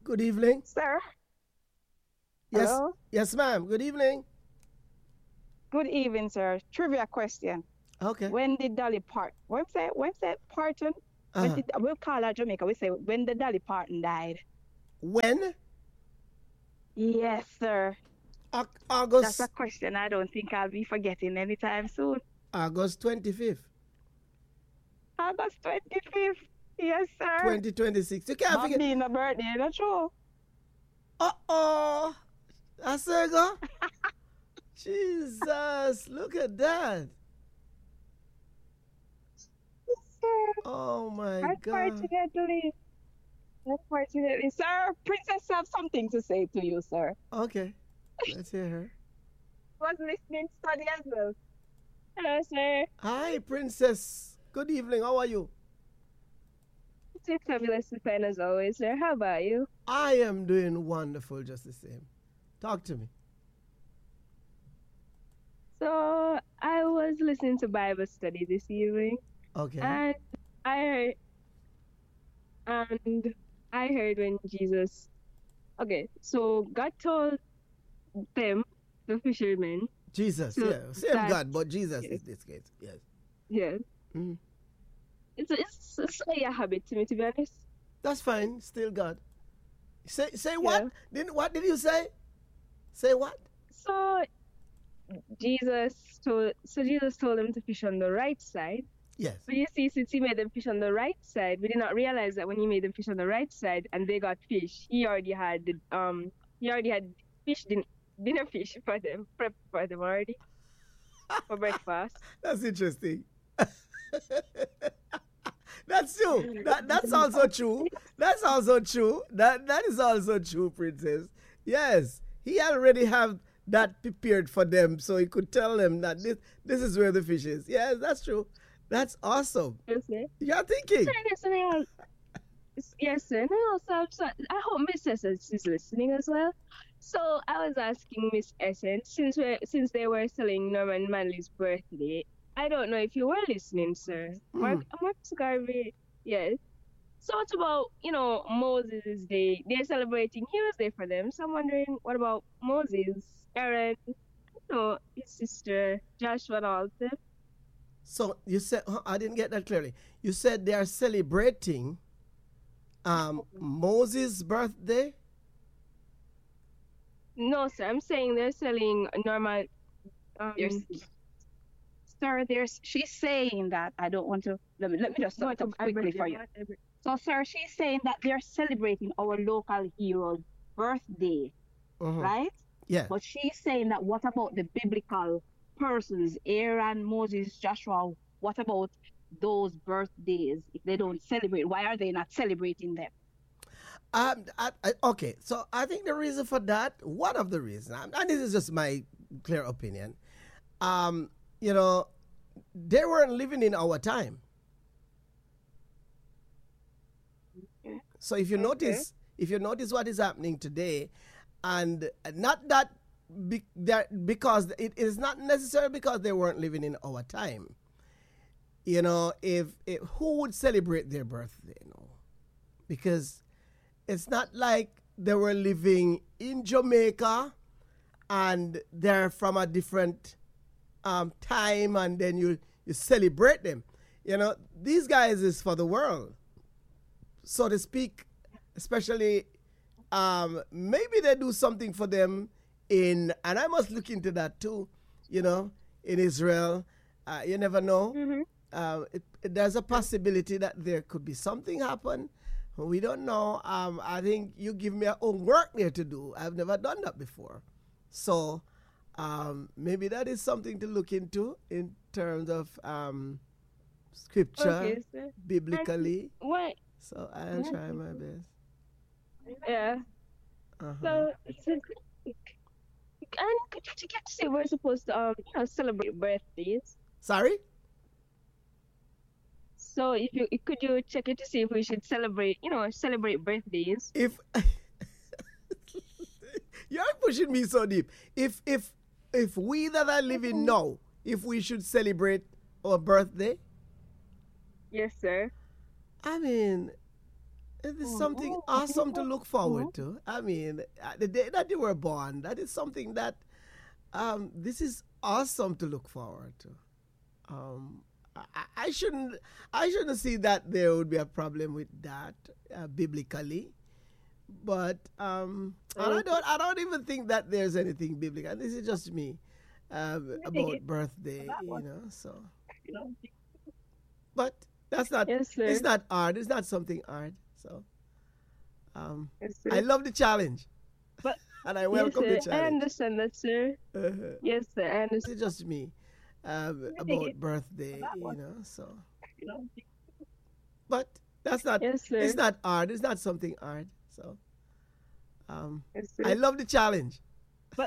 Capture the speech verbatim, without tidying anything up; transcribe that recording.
Good evening. Sir, Yes, hello. yes, ma'am. Good evening. Good evening, sir. Trivia question. Okay. When did Dolly part? When say when say Parton? When Uh, did we'll call her Jamaica? We say when the Dolly Parton died. when? Yes, sir. Au- That's a August, question I don't think I'll be forgetting anytime soon. August twenty-fifth, August twenty-fifth. Yes, sir. twenty twenty-six. You can't forget. Bambina birthday, that's true. Uh-oh. I say go. Jesus, look at that. Yes, sir. Oh my God. Unfortunately, unfortunately, sir, Princess have something to say to you, sir. Okay, let's hear her. Was listening study as well. Hello, sir. Hi, Princess. Good evening. How are you? It's fabulous to find as always, sir. How about you? I am doing wonderful just the same. Talk to me. So I was listening to Bible study this evening, Okay. and I heard, and I heard when Jesus. Okay, so God told them, the fishermen, Jesus, so yeah. Same that God, but Jesus yes, is this case. Yes. yes, Mm. it's it's, it's like a habit to me, to be honest. That's fine. Still God. Say say what? Yeah. Didn't what did you say? Say what? So Jesus told, so Jesus told them to fish on the right side. Yes. But you see, since he made them fish on the right side, we did not realize that when he made them fish on the right side and they got fish, he already had the um he already had fish din- dinner fish for them, prep for them already for breakfast. That's interesting. That's true. That that's also true. That's also true. That that is also true, Princess. Yes. He already have that prepared for them so he could tell them that this this is where the fish is. Yes, that's true. That's awesome. Yes, sir. You're thinking. So yes, and I al- yes, sir. And I also, so I hope Miss Essence is listening as well. So I was asking Miss Essence, since we since they were selling Norman Manley's birthday, I don't know if you were listening, sir. Mark Mm. Marcus Garvey, yes. So what about, you know, Moses Day? They're celebrating Heroes Day for them. So I'm wondering, what about Moses, Aaron, you know, his sister, Joshua, and all of them? So you said huh, I didn't get that clearly. You said they are celebrating um Moses' birthday? No, sir. I'm saying they're selling normal. There's, Um, sir, there's she's saying that I don't want to let me let me just sum it what up quickly for you. So, sir, she's saying that they're celebrating our local hero's birthday, Mhm. right? Yes. But she's saying that what about the biblical persons, Aaron, Moses, Joshua? What about those birthdays if they don't celebrate? Why are they not celebrating them? Um, I, I, okay, so I think the reason for that, one of the reasons, and and this is just my clear opinion, um, you know, they weren't living in our time. So if you Okay. notice, if you notice what is happening today, and not that be, that because it is not necessarily because they weren't living in our time. You know, if, if who would celebrate their birthday? You know, because it's not like they were living in Jamaica and they're from a different um, time and then you, you celebrate them. You know, these guys is for the world, so to speak, especially um, maybe they do something for them in, and I must look into that too, you know, in Israel. Uh, you never know. Mm-hmm. Uh, it, it, there's a possibility that there could be something happen. We don't know. Um, I think you give me a own work there to do. I've never done that before. So um, maybe that is something to look into in terms of um, scripture, Okay, sir. And biblically. what? So I'll try my best. Yeah. Uh-huh. So, so and could you get to say we're supposed to um you know celebrate birthdays? Sorry? So if you could you check it to see if we should celebrate you know celebrate birthdays? If you're pushing me so deep. If if if we that are living now, if we should celebrate our birthday, Yes, sir. I mean, It is something Mhm. awesome to look forward to. I mean, uh, the day that you were born, that is something that um, this is awesome to look forward to. Um, I, I I shouldn't, I shouldn't see that there would be a problem with that uh, biblically, but um, and I don't, I don't even think that there's anything biblical. This is just me um, about birthday, you know. So, but that's not, Yes, sir. it's not hard. It's not something hard. So, um, Yes, I sir. love the challenge, But and I yes, welcome sir. the I challenge. understand that, sir. Uh-huh. Yes, sir. I It's understand. just me um, about birthday, you know. So, but that's not. Yes, sir. It's not hard. It's not something hard. So, um, Yes, I sir. love the challenge,